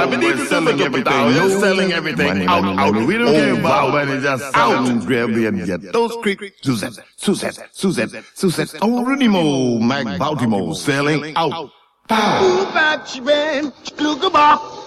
we're selling everything. We're selling everything out. We don't care about money, just out. Grab and get those creek. Suzette. Already Mac Baltimore selling out. Pow.